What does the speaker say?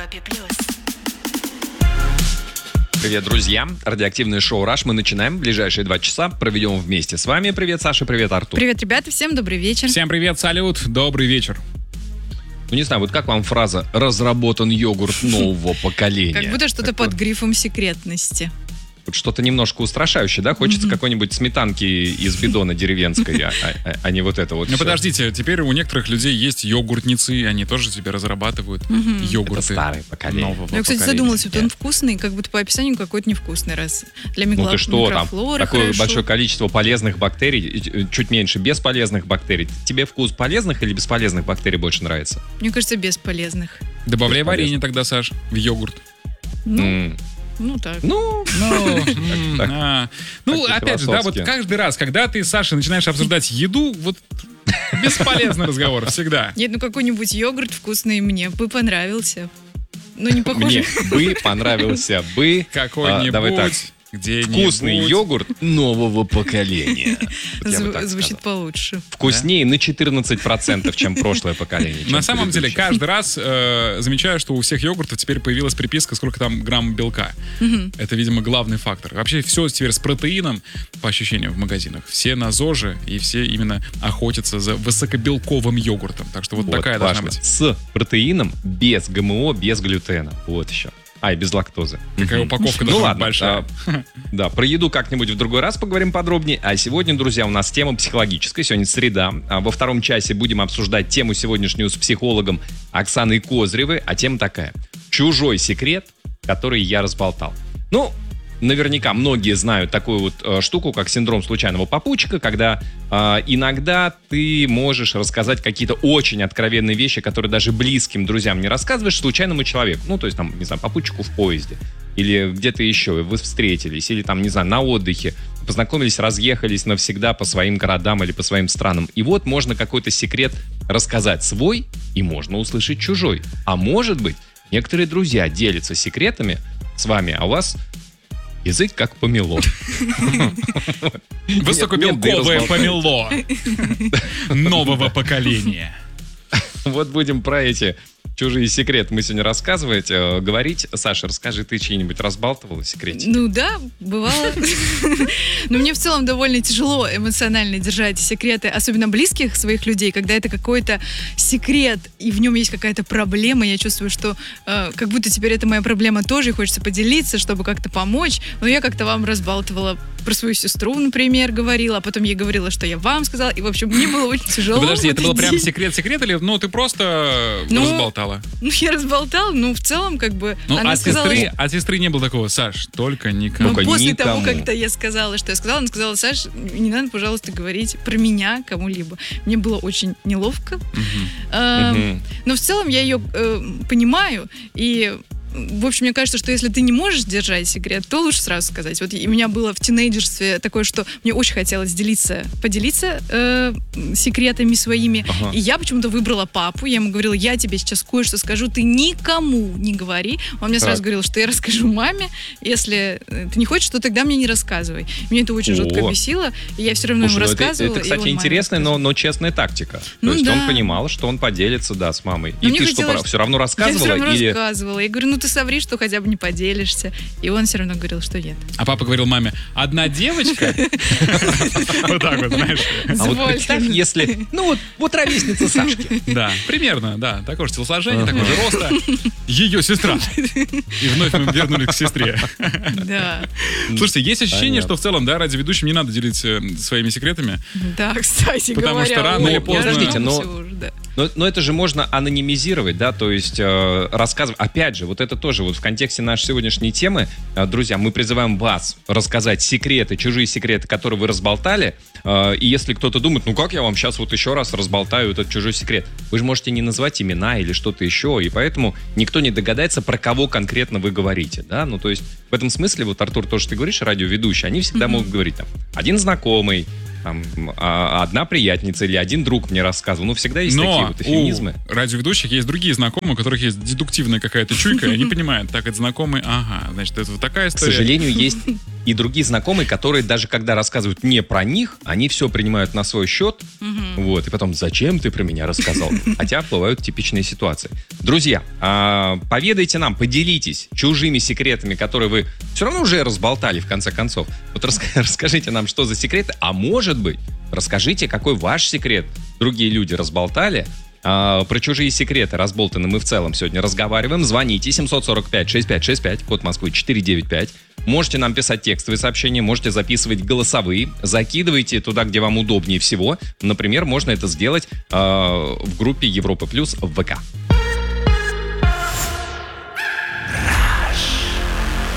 Европе+. Привет, друзья. Радиоактивное шоу «Раш» мы начинаем. Ближайшие 2 часа проведем вместе с вами. Привет, Саша, привет, Артур. Привет, ребята, всем добрый вечер. Всем привет, салют, добрый вечер. Ну, не знаю, вот как вам фраза «разработан йогурт нового поколения»? Как будто что-то под грифом секретности. Вот что-то немножко устрашающее, да? Хочется какой-нибудь сметанки из бидона деревенской, а не вот это вот. Ну, всё. подождите, теперь у некоторых людей есть йогуртницы, они тоже себе разрабатывают йогурты. Это старое поколение. Нового Я, кстати, поколения. задумалась, вот он вкусный, как будто по описанию какой-то невкусный раз. Для Ну ты что, там микрофлоры такое хорошо. большое количество полезных бактерий, чуть меньше бесполезных бактерий. Тебе вкус полезных или бесполезных бактерий больше нравится? Мне кажется, бесполезных. Добавляй Бесполезно. варенье тогда, Саш, в йогурт. Ну так. Ну, Ну, Так, опять же, да, вот философски. каждый раз, когда ты, Саша, начинаешь обсуждать еду, вот бесполезный разговор всегда. Нет, ну какой-нибудь йогурт вкусный мне бы понравился. Ну, не похоже. мне бы понравился бы Какой-нибудь, давай так. где-нибудь. Вкусный йогурт нового поколения. Вот я бы так Звучит сказал. получше. Вкуснее на 14%, чем прошлое поколение. чем На самом деле, предыдущее. каждый раз замечаю, что у всех йогуртов теперь появилась приписка, сколько там грамм белка. Это, видимо, главный фактор. Вообще все теперь с протеином, по ощущениям, в магазинах. Все на ЗОЖе, и все именно охотятся за высокобелковым йогуртом. Так что вот такая должна важно. быть. С протеином, без ГМО, без глютена. Вот еще. И без лактозы. Какая упаковка Ну должна быть ладно, большая. да, про еду как-нибудь в другой раз поговорим подробнее. А сегодня, друзья, у нас тема психологическая. Сегодня среда. Во втором часе будем обсуждать тему сегодняшнюю с психологом Оксаной Козыревой. А тема такая. Чужой секрет, который я разболтал. Ну, наверняка многие знают такую вот штуку, как синдром случайного попутчика, когда иногда ты можешь рассказать какие-то очень откровенные вещи, которые даже близким друзьям не рассказываешь случайному человеку. Ну, то есть, там, не знаю, попутчику в поезде. Или где-то еще, вы встретились, или там, не знаю, на отдыхе. Познакомились, разъехались навсегда по своим городам или по своим странам. И вот можно какой-то секрет рассказать свой, и можно услышать чужой. А может быть, некоторые друзья делятся секретами с вами, а у вас язык как помело. Высокобелковое помело нового поколения. Вот будем про эти чужие секреты мы сегодня рассказывать, говорить. Саша, расскажи, ты чьи-нибудь разбалтывала секретики? Ну да, бывало. Но мне в целом довольно тяжело эмоционально держать секреты, особенно близких своих людей, когда это какой-то секрет, и в нем есть какая-то проблема. Я чувствую, что как будто теперь это моя проблема тоже, и хочется поделиться, чтобы как-то помочь. Но я как-то вам разбалтывала про свою сестру, например, говорила, а потом я говорила, что я вам сказала. И, в общем, мне было очень тяжело. Ну, подожди, в это этот был прям день. секрет или ты просто разболтала? Ну, я разболтала, ну, в целом, как бы, Ну, она сказала... от сестры не было такого, Саш, только никому. Ну, Только после никому. того, как-то я сказала, что я сказала, она сказала: Саш, не надо, пожалуйста, говорить про меня кому-либо. Мне было очень неловко. Но в целом я ее понимаю. И, в общем, мне кажется, что если ты не можешь держать секрет, то лучше сразу сказать. Вот у меня было в тинейджерстве такое, что мне очень хотелось поделиться секретами своими. Ага. И я почему-то выбрала папу. Я ему говорила: я тебе сейчас кое-что скажу, ты никому не говори. Он мне сразу Так. говорил, что я расскажу маме. Если ты не хочешь, то тогда мне не рассказывай. Мне это очень жутко О. бесило. И я все равно Слушай, ему ну рассказывала. это, и кстати, он маме интересная, рассказывал. но честная тактика. Ну То есть да. он понимал, что он поделится, да, с мамой. Но И мне ты что, хотелось- все равно Я рассказывала? все равно или... рассказывала. Я говорю: ну ты соври, что хотя бы не поделишься. И он все равно говорил, что нет. А папа говорил маме: одна девочка? Вот так вот, знаешь. А вот Позвольте. представь, если... Ну вот ровесница Сашки. Да, примерно, да. Такого же телосложения, такого же роста. Ее сестра. И вновь мы вернулись к сестре. Да. Слушайте, есть ощущение, Понятно. что в целом, да, радиоведущим не надо делиться своими секретами. Да, кстати Потому говоря. что рано ой, или я поздно- Подождите, но- всё уже, да. Но это же можно анонимизировать, да, то есть рассказывать. Опять же, вот это тоже вот в контексте нашей сегодняшней темы, друзья, мы призываем вас рассказать секреты, чужие секреты, которые вы разболтали. И если кто-то думает, ну как я вам сейчас вот еще раз разболтаю этот чужой секрет, вы же можете не назвать имена или что-то еще, и поэтому никто не догадается, про кого конкретно вы говорите, да, ну то есть в этом смысле, вот, Артур, то, что ты говоришь, радиоведущий, они всегда могут говорить там: один знакомый, там, одна приятница или один друг мне рассказывал. Ну, всегда есть такие Но вот эфемизмы. у радиоведущих есть другие знакомые, у которых есть дедуктивная какая-то чуйка, и они понимают: так, это знакомый, ага, значит, это вот такая К история. сожалению, есть и другие знакомые, которые даже когда рассказывают не про них, они все принимают на свой счет. Вот, и потом, зачем ты про меня рассказал? Хотя бывают типичные ситуации. Друзья, поведайте нам, поделитесь чужими секретами, которые вы все равно уже разболтали в конце концов. Вот расскажите нам, что за секреты, а может быть, расскажите, какой ваш секрет другие люди разболтали. Про чужие секреты разболтаны мы в целом сегодня разговариваем. Звоните 745-6565, код Москвы 495. Можете нам писать текстовые сообщения, можете записывать голосовые. Закидывайте туда, где вам удобнее всего. Например, можно это сделать в группе Европа Плюс в ВК.